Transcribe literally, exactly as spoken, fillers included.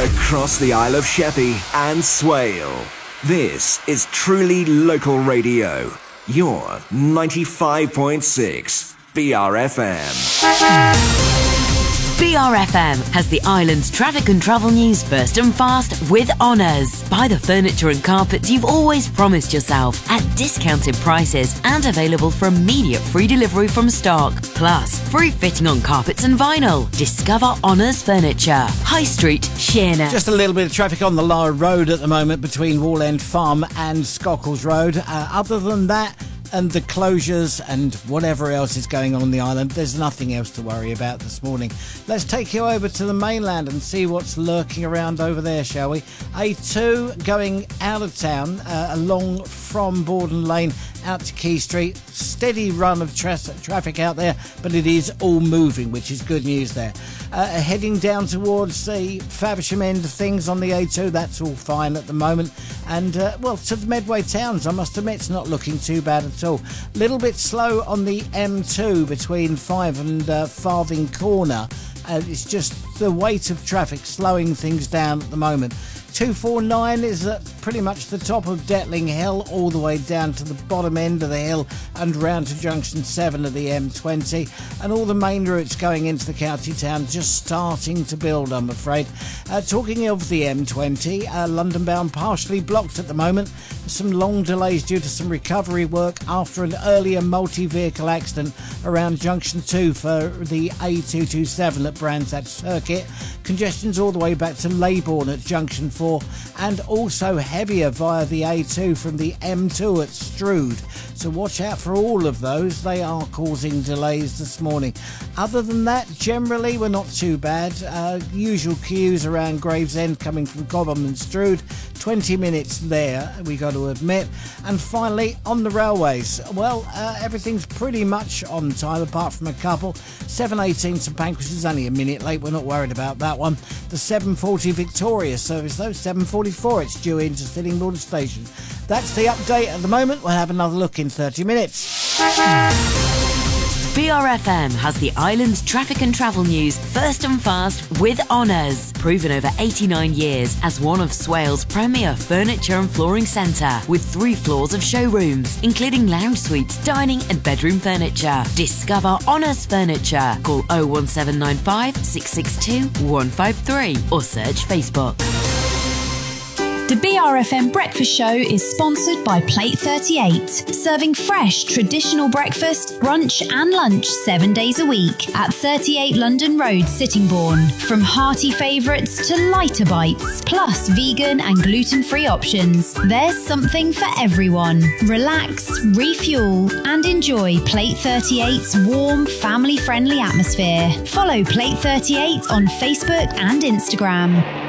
across the Isle of Sheppey and Swale. This is truly local radio. Your ninety-five point six B R F M. B R F M has the island's traffic and travel news first and fast with Honours. Buy the furniture and carpets you've always promised yourself at discounted prices and available for immediate free delivery from stock. Plus, free fitting on carpets and vinyl. Discover Honours Furniture. High Street, Sheerness. Just a little bit of traffic on the Lara Road at the moment between Wall End Farm and Scockles Road. Uh, other than that, and the closures and whatever else is going on on the island, there's nothing else to worry about this morning. Let's take you over to the mainland and see what's lurking around over there, shall we? A two going out of town, uh, along from Borden Lane out to Quay Street. Steady run of tra- traffic out there, but it is all moving, which is good news there. Uh, heading down towards the Faversham end of things on the A two, that's all fine at the moment. And, uh, well, to the Medway towns, I must admit, it's not looking too bad at all. A little bit slow on the M two between Five and uh, Farthing Corner. Uh, it's just the weight of traffic slowing things down at the moment. two forty-nine is at pretty much the top of Detling Hill, all the way down to the bottom end of the hill and round to junction seven of the M twenty, and all the main routes going into the county town just starting to build, I'm afraid. Uh, talking of the M twenty, uh, London bound partially blocked at the moment. Some long delays due to some recovery work after an earlier multi-vehicle accident around junction two for the A two twenty-seven at Brands Hatch Circuit. Congestion's all the way back to Leybourne at junction four, and also heavier via the A two from the M two at Strood. So watch out for all of those. They are causing delays this morning. Other than that, generally we're not too bad. Uh, usual queues around Gravesend coming from Cobham and Strood. twenty minutes there, we got to admit. And finally, on the railways, well, uh, everything's pretty much on time apart from a couple. seven eighteen St Pancras is only a minute late. We're not worried about that one. The seven forty Victoria service, though, seven forty-four, it's due into Sittingbourne Station. That's the update at the moment. We'll have another look in thirty minutes. B R F M has the island's traffic and travel news first and fast with Honours. Proven over eighty-nine years as one of Swale's premier furniture and flooring centre, with three floors of showrooms, including lounge suites, dining and bedroom furniture. Discover Honours Furniture. Call oh one seven nine five, six six two, one five three or search Facebook. The B R F M Breakfast Show is sponsored by Plate thirty-eight, serving fresh, traditional breakfast, brunch and lunch seven days a week at thirty-eight London Road, Sittingbourne. From hearty favourites to lighter bites, plus vegan and gluten-free options, there's something for everyone. Relax, refuel and enjoy Plate thirty-eight's warm, family-friendly atmosphere. Follow Plate thirty-eight on Facebook and Instagram.